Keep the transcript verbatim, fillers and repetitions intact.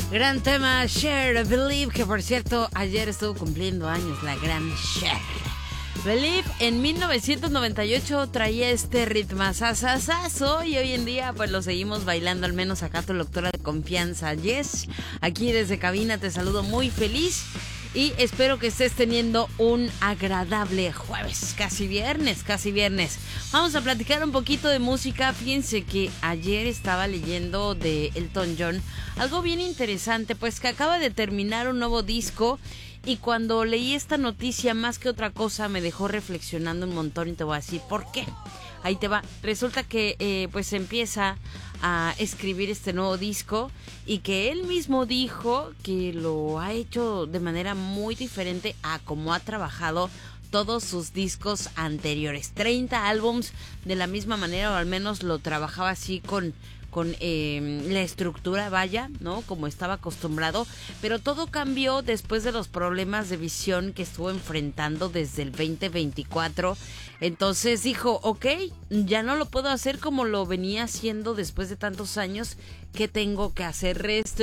Gran tema, Cher, Believe, que por cierto, ayer estuvo cumpliendo años la gran Cher. Believe en mil novecientos noventa y ocho traía este ritmazazazazo y hoy en día pues lo seguimos bailando, al menos acá tu doctora de confianza, Yes. Aquí desde cabina te saludo muy feliz y espero que estés teniendo un agradable jueves, casi viernes, casi viernes. Vamos a platicar un poquito de música. Fíjense que ayer estaba leyendo de Elton John algo bien interesante, pues que acaba de terminar un nuevo disco. Y cuando leí esta noticia, más que otra cosa, me dejó reflexionando un montón y te voy a decir por qué. Ahí te va. Resulta que eh, pues empieza a escribir este nuevo disco y que él mismo dijo que lo ha hecho de manera muy diferente a como ha trabajado todos sus discos anteriores. treinta álbums de la misma manera, o al menos lo trabajaba así con... con eh, la estructura, vaya, ¿no? Como estaba acostumbrado, pero todo cambió después de los problemas de visión que estuvo enfrentando desde el veinte veinticuatro. Entonces dijo, ok, ya no lo puedo hacer como lo venía haciendo después de tantos años. ¿Qué tengo que hacer? Reestructurar